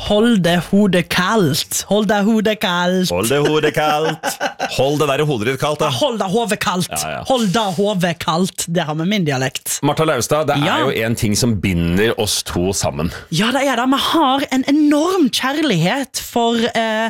Hold det hodet kaldt. Hold det hodet kaldt. Hold det hodet kaldt. Hold det der hodet ditt kaldt, da. Hold det hodet kaldt. Ja. Hold det hodet kaldt. Det har vi min dialekt. Martha Leivestad, det er jo en ting som binder oss to sammen. Ja, det er det. Vi har en enorm kjærlighet for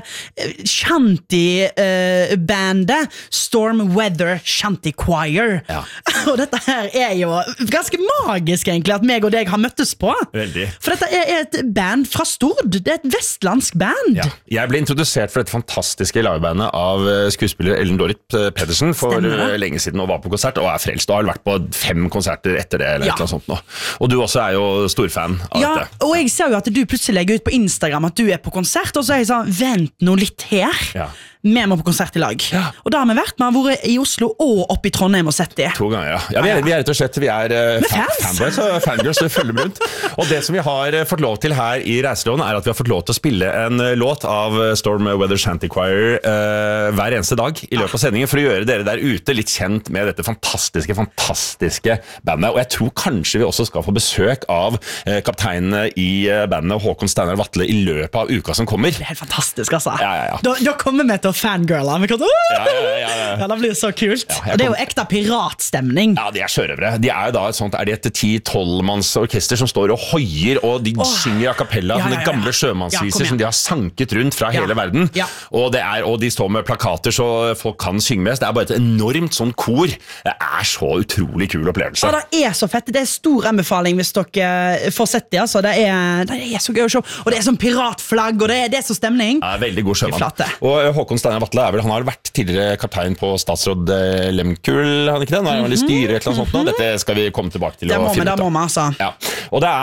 shanty-bandet Storm Weather Shanty Choir. Ja. Og dette her er jo ganske magisk egentlig at meg og deg har møttes på. Veldig. For dette er et band fra Stord. Det er et vestlandsk band. Ja. Jeg ble introdusert for dette fantastiske livebandet av skuespiller Ellen Dorrit Pedersen for lenge siden og var på konsert og er frelst og har vært på 5 konserter etter det eller et eller annet sånt nå. Og du også er jo storfan av dette. Og jeg ser jo at du plutselig legger ut på Instagram at du er på konsert, og så er jeg sånn, vent nå litt her. Ja. Vi må på konsert i lag. Ja. Og da har vi vært i Oslo og oppe i Trondheim og sett det. 2 ganger, ja. Vi er rett og slett fanboys og fangirls og følger rundt. Og det som vi har fått lov til her i Reiseråden er at vi har fått lov til å spille en låt av Storm Weather Shanty Choir hver eneste dag i løpet av sendingen for å gjøre dere der ute litt kjent med dette fantastiske bandet. Og jeg tror kanskje vi også skal få besøk av kapteinene i bandet Håkon Steinar Vatle i løpet av uka som kommer. Det er helt fantastisk, altså. Ja. Da kommer vi til å fangirle. Ja, det blir så kult. Og det er jo ekte piratstemning. Ja, de er sjørøvere. De er jo da et 10-12 manns orkester som står og hoier, og de synger a cappella sånne gamle sjømannsviser som de har sanket rundt fra hele verden. Og de står med plakater så folk kan synge med. Det er bare et enormt sånn kor. Det er så utrolig kul opplevelse. Ja, det er så fett. Det er stor anbefaling hvis dere får sett det. Altså. Det er så gøy å se. Og det er sånn piratflagg, og det er så stemning. Ja, veldig god sjømann. Og Håkon Steinar Vatle han har vært tidligere kaptein på Statsråd Lemkull, han ikke det? Nå er han vel i styret et eller annet sånt nå. Dette skal vi komme tilbake til å finne ut av. Det må vi, altså. Ja. Og det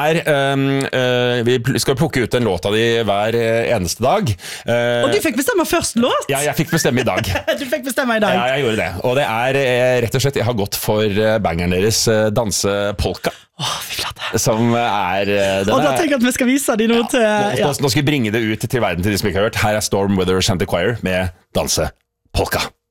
vi skal plukke ut en låt av de hver eneste dag. Og du fikk bestemme først låt? Ja, jeg fikk bestemme i dag. Du fikk bestemme i dag. Ja, jeg gjorde det. Og det rett og slett, jeg har gått for bangeren deres Dansepolka. Fy flate. Som og da tenker jeg at vi skal vise de noe til... Nå skal vi bringe det ut til verden til de som ikke har hørt. Her er Storm Weather Shanty Choir med Dansepolka.